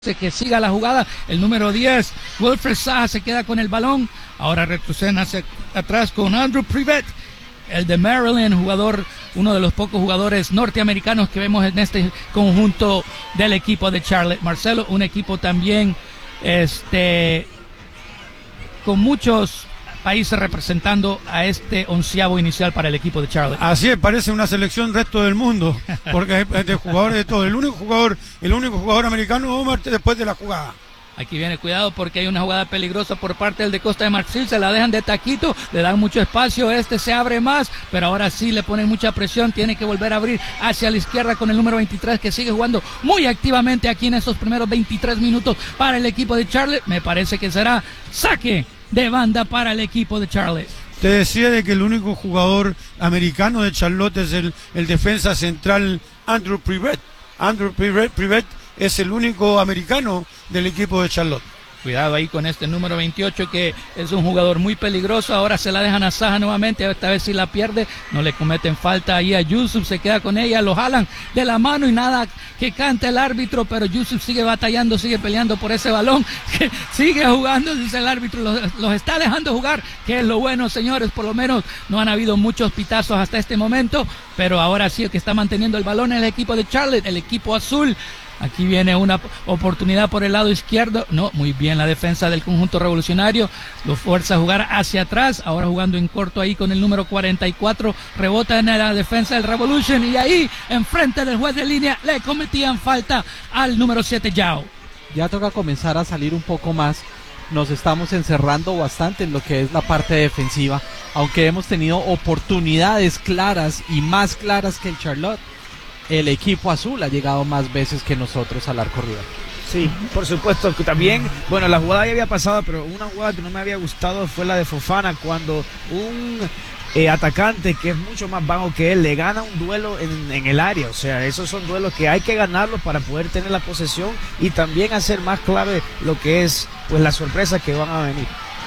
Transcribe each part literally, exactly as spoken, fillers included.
que siga la jugada, el número diez, Wilfred Zaha se queda con el balón, ahora retroceden hacia atrás con Andrew Privet, el de Maryland, jugador, uno de los pocos jugadores norteamericanos que vemos en este conjunto del equipo de Charlotte. Marcelo, un equipo también este con muchos países representando a este onceavo inicial para el equipo de Charlotte. Así es, parece una selección resto del mundo, porque es de jugadores de todo. El único jugador, el único jugador americano, Omar, después de la jugada. Aquí viene, cuidado porque hay una jugada peligrosa por parte del de Costa de Marfil, se la dejan de taquito, le dan mucho espacio, este se abre más, pero ahora sí le ponen mucha presión, tiene que volver a abrir hacia la izquierda con el número veintitrés que sigue jugando muy activamente aquí en estos primeros veintitrés minutos para el equipo de Charlotte. Me parece que será saque de banda para el equipo de Charlotte. Te decía de que el único jugador americano de Charlotte es el, el defensa central Andrew Privet. Andrew Privet, Privet es el único americano del equipo de Charlotte. Cuidado ahí con este número veintiocho que es un jugador muy peligroso. Ahora se la dejan a Zaha nuevamente. Esta vez si la pierde, no le cometen falta ahí a Yusuf. Se queda con ella, lo jalan de la mano y nada que cante el árbitro. Pero Yusuf sigue batallando, sigue peleando por ese balón. Que sigue jugando, dice el árbitro. Los, los está dejando jugar, que es lo bueno, señores. Por lo menos no han habido muchos pitazos hasta este momento. Pero ahora sí, el que está manteniendo el balón es el equipo de Charlotte, el equipo azul. Aquí viene una oportunidad por el lado izquierdo. No, muy bien la defensa del conjunto revolucionario. Lo fuerza a jugar hacia atrás. Ahora jugando en corto ahí con el número cuarenta y cuatro. Rebota en la defensa del Revolution. Y ahí, enfrente del juez de línea, le cometían falta al número siete, Yao. Ya toca comenzar a salir un poco más. Nos estamos encerrando bastante en lo que es la parte defensiva. Aunque hemos tenido oportunidades claras y más claras que el Charlotte, el equipo azul ha llegado más veces que nosotros al arco rival. Sí, por supuesto que también, bueno, la jugada ya había pasado, pero una jugada que no me había gustado fue la de Fofana, cuando un eh, atacante que es mucho más bajo que él le gana un duelo en, en el área. O sea, esos son duelos que hay que ganarlos para poder tener la posesión y también hacer más clave lo que es pues las sorpresas que van a venir.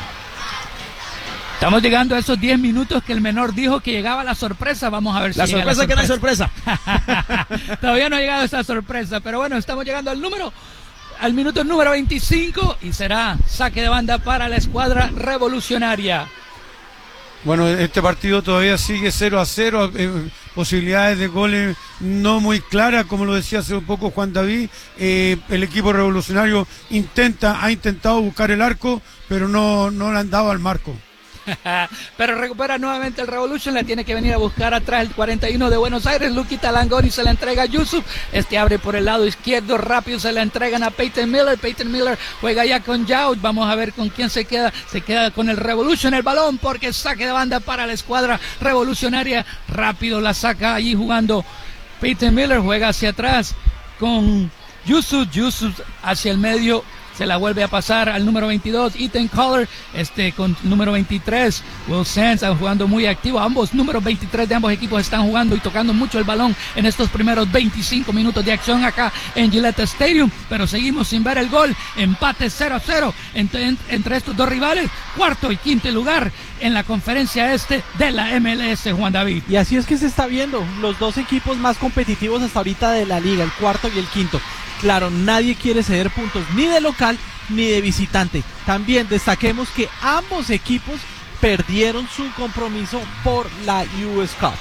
Estamos llegando a esos diez minutos que el menor dijo que llegaba la sorpresa. Vamos a ver si la llega sorpresa, la sorpresa que no hay sorpresa. Todavía no ha llegado esa sorpresa, pero bueno, estamos llegando al número, al minuto número veinticinco y será saque de banda para la escuadra revolucionaria. Bueno, este partido todavía sigue cero a cero, eh, posibilidades de goles no muy claras, como lo decía hace un poco Juan David. Eh, el equipo revolucionario intenta, ha intentado buscar el arco, pero no, no le han dado al marco. Pero recupera nuevamente el Revolution, le tiene que venir a buscar atrás el cuarenta y uno de Buenos Aires, Luquita Langoni se la entrega a Yusuf, este abre por el lado izquierdo, rápido se la entregan a Peyton Miller, Peyton Miller juega ya con Yao, vamos a ver con quién se queda, se queda con el Revolution el balón porque saque de banda para la escuadra revolucionaria, rápido la saca allí jugando Peyton Miller, juega hacia atrás con Yusuf, Yusuf hacia el medio, se la vuelve a pasar al número veintidós, Ethan Collar, este con número veintitrés, Will Sands jugando muy activo, ambos números veintitrés de ambos equipos están jugando y tocando mucho el balón en estos primeros veinticinco minutos de acción acá en Gillette Stadium, pero seguimos sin ver el gol, empate cero a cero entre, entre estos dos rivales, cuarto y quinto lugar en la conferencia este de la M L S, Juan David. Y así es que se está viendo, los dos equipos más competitivos hasta ahorita de la liga, el cuarto y el quinto. Claro, nadie quiere ceder puntos ni de local ni de visitante. También destaquemos que ambos equipos perdieron su compromiso por la U S Cup.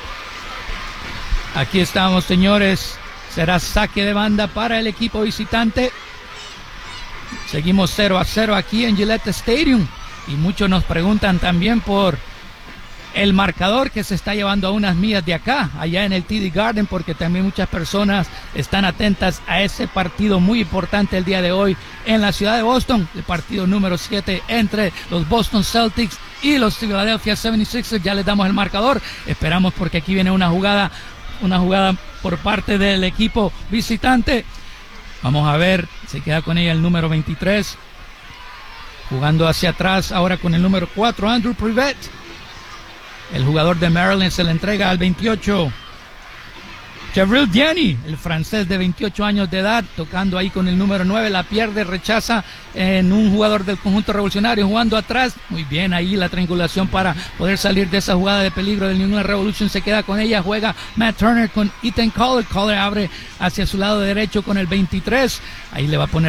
Aquí estamos, señores. Será saque de banda para el equipo visitante. Seguimos cero a cero aquí en Gillette Stadium. Y muchos nos preguntan también por el marcador que se está llevando a unas millas de acá, allá en el T D Garden, porque también muchas personas están atentas a ese partido muy importante el día de hoy en la ciudad de Boston, el partido número siete entre los Boston Celtics y los Philadelphia setenta y seis ers. Ya les damos el marcador, esperamos porque aquí viene una jugada, una jugada por parte del equipo visitante. Vamos a ver, se queda con ella el número veintitrés, jugando hacia atrás ahora con el número cuatro, Andrew Privet. El jugador de Maryland se le entrega al veintiocho. Javril Diani, el francés de veintiocho años de edad, tocando ahí con el número nueve, la pierde, rechaza en un jugador del conjunto revolucionario jugando atrás. Muy bien ahí la triangulación para poder salir de esa jugada de peligro del New England Revolution. Se queda con ella, juega Matt Turner con Ethan Collar. Collar abre hacia su lado derecho con el veintitrés. Ahí le va a poner